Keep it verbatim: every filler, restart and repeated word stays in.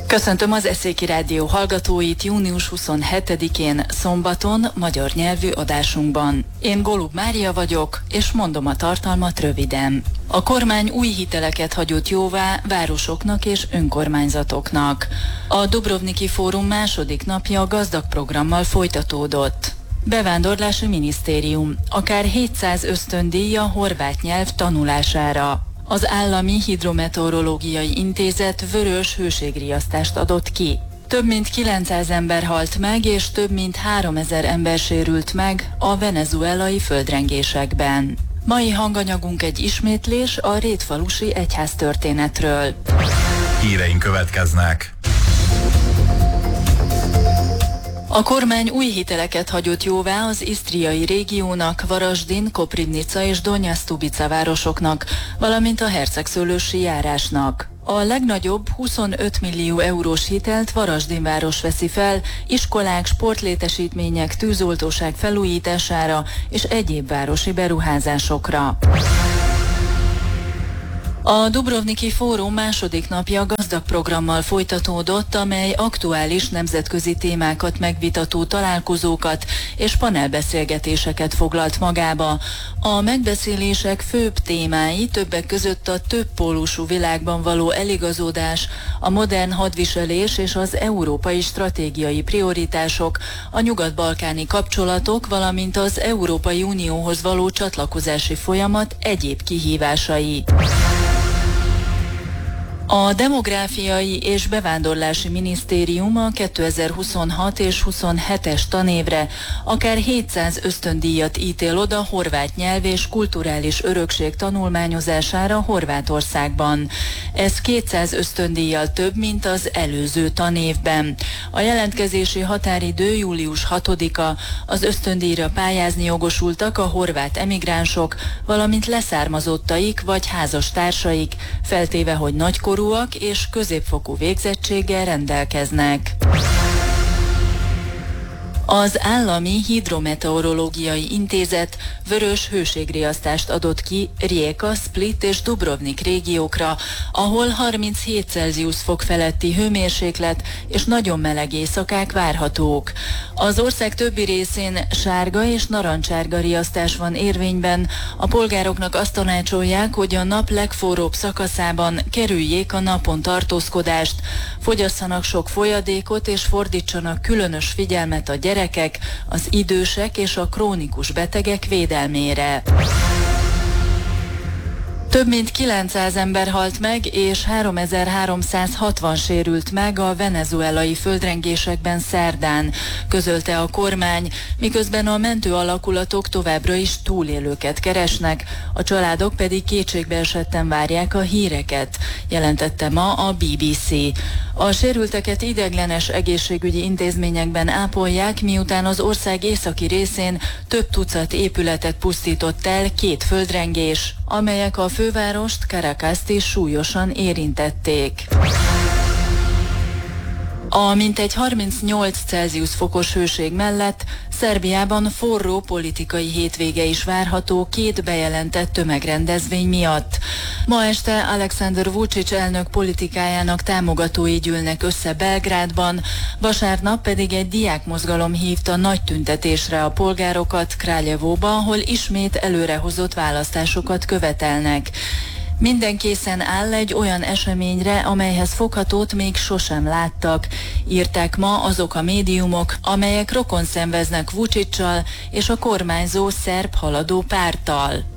Köszöntöm az Eszéki Rádió hallgatóit június huszonhetedikén szombaton magyar nyelvű adásunkban. Én Golub Mária vagyok, és mondom a tartalmat röviden. A kormány új hiteleket hagyott jóvá városoknak és önkormányzatoknak. A Dubrovniki Fórum második napja gazdag programmal folytatódott. Bevándorlási minisztérium, akár hétszáz ösztöndíj a horvát nyelv tanulására. Az Állami Hidrometeorológiai Intézet vörös hőségriasztást adott ki. Több mint kilencszáz ember halt meg, és több mint háromezer ember sérült meg a venezuelai földrengésekben. Mai hanganyagunk egy ismétlés a rétfalusi egyháztörténetről. Híreink következnek. A kormány új hiteleket hagyott jóvá az isztriai régiónak, Varasdin, Koprivnica és Donja-Stubica városoknak, valamint a Hercegszőlősi járásnak. A legnagyobb huszonöt millió eurós hitelt Varasdin város veszi fel iskolák, sportlétesítmények, tűzoltóság felújítására és egyéb városi beruházásokra. A Dubrovniki Fórum második napja gazdag programmal folytatódott, amely aktuális nemzetközi témákat megvitató találkozókat és panelbeszélgetéseket foglalt magába. A megbeszélések főbb témái többek között a többpólusú világban való eligazodás, a modern hadviselés és az európai stratégiai prioritások, a nyugat-balkáni kapcsolatok, valamint az Európai Unióhoz való csatlakozási folyamat egyéb kihívásai. A Demográfiai és Bevándorlási Minisztérium a kétezer-huszonhat és huszonhetes tanévre akár hétszáz ösztöndíjat ítél oda horvát nyelv és kulturális örökség tanulmányozására Horvátországban. Ez kétszáz ösztöndíjjal több, mint az előző tanévben. A jelentkezési határidő július hatodika. Az ösztöndíjra pályázni jogosultak a horvát emigránsok, valamint leszármazottaik vagy házastársaik, feltéve, hogy nagykorú és középfokú végzettséggel rendelkeznek. Az Állami Hidrometeorológiai Intézet vörös hőségriasztást adott ki Rijeka, Split és Dubrovnik régiókra, ahol harminchét Celsius fok feletti hőmérséklet és nagyon meleg éjszakák várhatók. Az ország többi részén sárga és narancssárga riasztás van érvényben. A polgároknak azt tanácsolják, hogy a nap legforróbb szakaszában kerüljék a napon tartózkodást, fogyasszanak sok folyadékot és fordítsanak különös figyelmet a gyerekekre, gyerekek, az idősek és a krónikus betegek védelmére. Több mint kilencszáz ember halt meg, és háromezer-háromszázhatvan sérült meg a venezuelai földrengésekben szerdán, közölte a kormány, miközben a mentő alakulatok továbbra is túlélőket keresnek, a családok pedig kétségbeesetten várják a híreket, jelentette ma a bé bé cé. A sérülteket ideiglenes egészségügyi intézményekben ápolják, miután az ország északi részén több tucat épületet pusztított el két földrengés, amelyek a fővárost, Caracast is súlyosan érintették. A mintegy harmincnyolc Celsius fokos hőség mellett Szerbiában forró politikai hétvége is várható két bejelentett tömegrendezvény miatt. Ma este Aleksandar Vučić elnök politikájának támogatói gyűlnek össze Belgrádban, vasárnap pedig egy diákmozgalom hívta nagy tüntetésre a polgárokat Kraljevóba, ahol ismét előrehozott választásokat követelnek. Minden készen áll egy olyan eseményre, amelyhez foghatót még sosem láttak, írták ma azok a médiumok, amelyek rokonszenveznek Vučićsal és a kormányzó szerb haladó párttal.